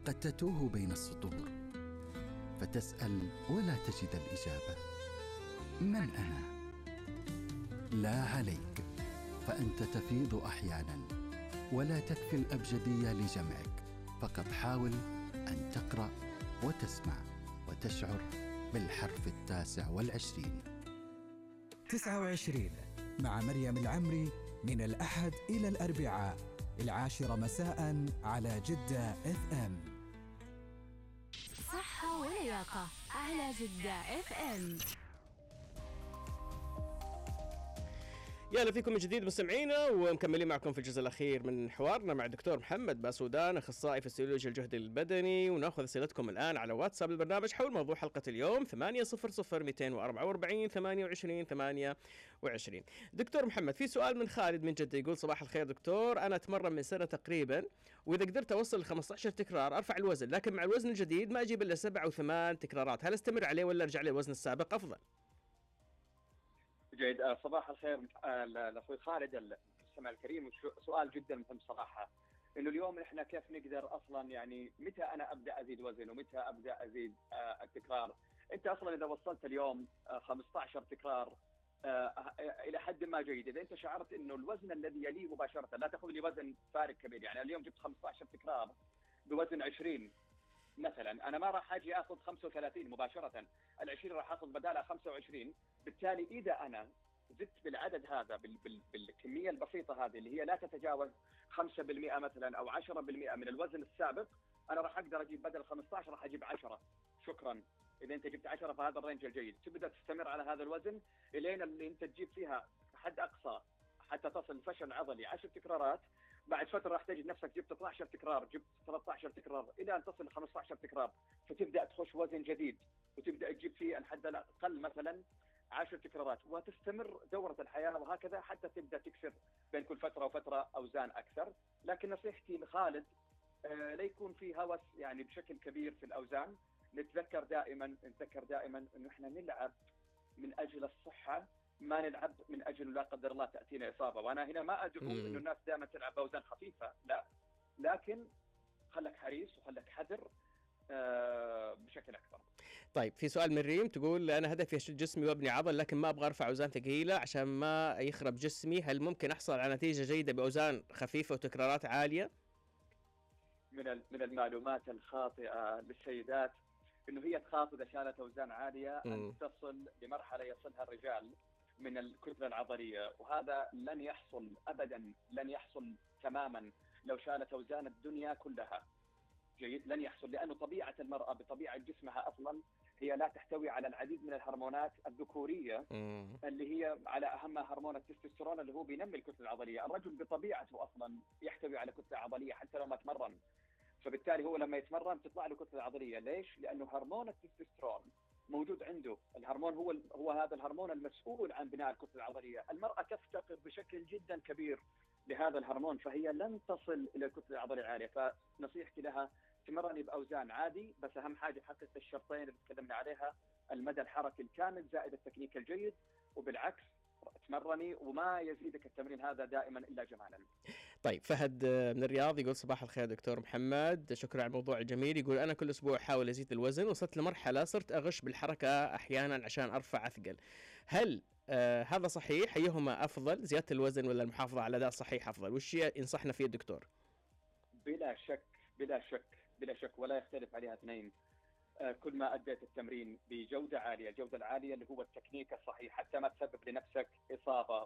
قد تتوه بين السطور فتسأل ولا تجد الإجابة: من أنا؟ لا عليك، فأنت تفيض أحياناً ولا تكفي الأبجدية لجمعك، فقط حاول أن تقرأ وتسمع وتشعر بالحرف 29. 29 مع مريم العمري من الأحد إلى الأربعاء 10 مساء على جدة FM. صحة ولياقة على جدة FM. يا هلا فيكم من جديد مستمعينا، ومكملين معكم في الجزء الأخير من حوارنا مع الدكتور محمد باسودان، أخصائي فسيولوجيا الجهد البدني، ونأخذ أسئلتكم الآن على واتساب البرنامج حول موضوع حلقة اليوم 800-244 28 28. دكتور محمد، في سؤال من خالد من جدة يقول: صباح الخير دكتور، أنا أتمرن من سنة تقريبا، وإذا قدرت أوصل 15 تكرار أرفع الوزن، لكن مع الوزن الجديد ما أجيب إلا 7 أو 8 تكرارات، هل أستمر عليه ولا أرجع للوزن السابق أفضل؟ جيد. صباح الخير لاخوي خالد المستمع الكريم. سؤال جدا مهم صراحه، انه اليوم احنا كيف نقدر اصلا، يعني متى انا ابدا ازيد وزن ومتى ابدا ازيد التكرار؟ انت اصلا اذا وصلت اليوم 15 تكرار الى حد ما جيد. اذا انت شعرت انه الوزن الذي يليه مباشره، لا تاخذ لي وزن فارق كبير، يعني اليوم جبت 15 تكرار بوزن 20 مثلا، انا ما راح اجي اخذ 35 مباشره، ال20 راح اخذ بدالها 25. بالتالي اذا انا زدت بالعدد هذا بالكميه البسيطه هذه اللي هي لا تتجاوز 5% مثلا او 10% من الوزن السابق، انا راح اقدر اجيب بدل 15 راح اجيب 10. شكرا. اذا انت جبت 10 فهذا الرينج الجيد، تبدا تستمر على هذا الوزن الين اللي انت تجيب فيها حد اقصى حتى تصل الفشل العضلي 10 تكرارات. بعد فتره راح تجد نفسك جبت 12 تكرار، جبت 13 تكرار، الى ان تصل ل 15 تكرار، فتبدا تخش وزن جديد وتبدا تجيب فيه الحد الاقل مثلا 10 تكرارات، وتستمر دوره الحياه وهكذا حتى تبدا تكسر بين كل فتره وفتره اوزان اكثر. لكن نصيحتي لخالد لا يكون في هوس يعني بشكل كبير في الاوزان. نتذكر دائما انه احنا نلعب من اجل الصحه، ما نلعب من اجل لا قدر الله تاتينا اصابه. وانا هنا ما ادعو انه الناس دائما تلعب باوزان خفيفه، لا، لكن خلك حريص وخلك حذر بشكل اكبر. طيب، في سؤال من ريم تقول: انا هدفي اشد جسمي وابني عضل، لكن ما ابغى ارفع اوزان ثقيله عشان ما يخرب جسمي، هل ممكن احصل على نتيجه جيده باوزان خفيفه وتكرارات عاليه؟ من المعلومات الخاطئه للسيدات انه هي تخاف اذا شالت اوزان عاليه ان تصل لمرحله يصلها الرجال من الكتله العضليه، وهذا لن يحصل ابدا، لن يحصل تماما لو شالت اوزان الدنيا كلها. جيد، لن يحصل، لانه طبيعه المراه بطبيعه جسمها اصلا هي لا تحتوي على العديد من الهرمونات الذكوريه اللي هي على اهمها هرمون التستوستيرون اللي هو بينمي الكتله العضليه. الرجل بطبيعته اصلا يحتوي على كتله عضليه حتى لو ما تمرن، فبالتالي هو لما يتمرن تطلع له كتله عضليه. ليش؟ لانه هرمون التستوستيرون موجود عنده. الهرمون هو هذا الهرمون المسؤول عن بناء الكتله العضليه. المراه تفتقر بشكل جدا كبير لهذا الهرمون، فهي لن تصل الى الكتله العضليه العاليه. فنصيحتي لها تمرني باوزان عادي، بس اهم حاجه حقق الشرطين اللي تكلمنا عليها، المدى الحركي الكامل زائد التكنيك الجيد، وبالعكس تمرني وما يزيدك التمرين هذا دائما الا جمالا. طيب، فهد من الرياض يقول: صباح الخير دكتور محمد، شكرا على الموضوع الجميل. يقول: انا كل اسبوع احاول ازيد الوزن، وصلت لمرحله صرت اغش بالحركه احيانا عشان ارفع اثقل، هل هذا صحيح؟ ايهما افضل، زياده الوزن ولا المحافظه على اداء صحيح افضل؟ وش ينصحنا فيه الدكتور؟ بلا شك بلا شك بلا شك ولا يختلف عليها اثنين. كل ما اديت التمرين بجوده عاليه، الجوده العاليه اللي هو التكنيك الصحيح حتى ما تسبب لنفسك اصابه،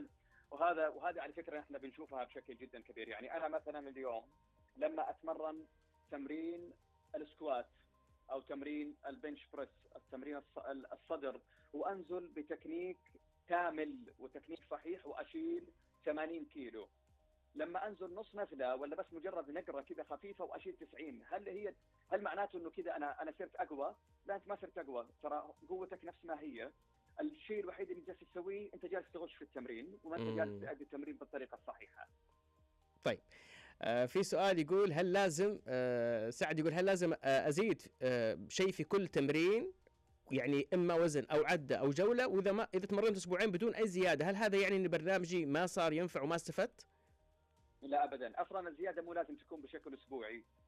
وهذا على فكره احنا بنشوفها بشكل جدا كبير. يعني انا مثلا اليوم لما اتمرن تمرين السكوات او تمرين البنش بريس، التمرين الصدر، وانزل بتكنيك كامل وتكنيك صحيح واشيل 80 كيلو، لما انزل نص نفله ولا بس مجرد نقره كذا خفيفه واشيل 90، هل معناته انه كذا انا صرت اقوى؟ لا، انت ما صرت اقوى، ترى قوتك نفس ما هي. الشيء الوحيد اللي جالس تسويه انت جالس تغش في التمرين وما انت جالس تؤدي التمرين بالطريقه الصحيحه. طيب، في سؤال يقول: هل لازم سعد يقول: هل لازم ازيد شيء في كل تمرين، يعني اما وزن او عده او جوله، اذا تمرنت اسبوعين بدون اي زياده، هل هذا يعني ان برنامجي ما صار ينفع وما استفدت؟ لا ابدا، اصلا الزياده مو لازم تكون بشكل اسبوعي،